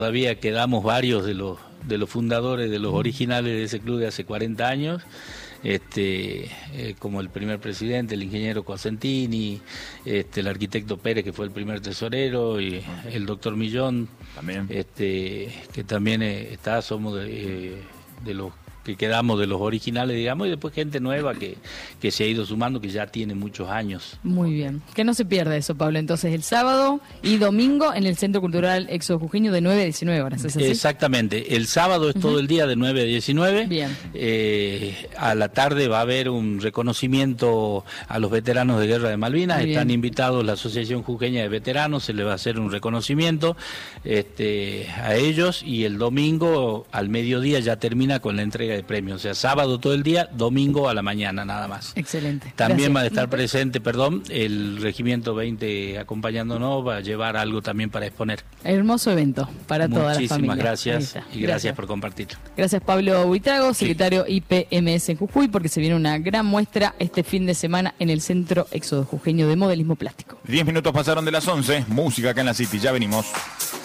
Todavía quedamos varios de los fundadores, de los originales de ese club de hace 40 años, como el primer presidente, el ingeniero Cosentini, el arquitecto Pérez, que fue el primer tesorero, y el doctor Millón, también. Que también somos de los que quedamos de los originales, digamos, y después gente nueva que se ha ido sumando, que ya tiene muchos años. Muy bien, que no se pierda eso, Pablo. Entonces, el sábado y domingo en el Centro Cultural Éxodo Jujeño de 9 a 19 horas, ¿es así? Exactamente, el sábado es todo el día de 9 a 19. Bien. A la tarde va a haber un reconocimiento a los veteranos de Guerra de Malvinas. Muy Están bien. invitados la Asociación Jujeña de Veteranos, se le va a hacer un reconocimiento a ellos, y el domingo al mediodía ya termina con la entrega de premios, o sea, sábado todo el día, domingo a la mañana nada más. Excelente. También Gracias. va a estar presente, el Regimiento 20 acompañándonos, va a llevar algo también para exponer. Hermoso evento para toda la familia. Muchísimas gracias Ahí está. y gracias por compartirlo. Gracias, Pablo Buitrago, secretario IPMS en Jujuy, porque se viene una gran muestra este fin de semana en el Centro Éxodo Jujeño de Modelismo Plástico. 10 minutos pasaron de las 11, música acá en la City, ya venimos.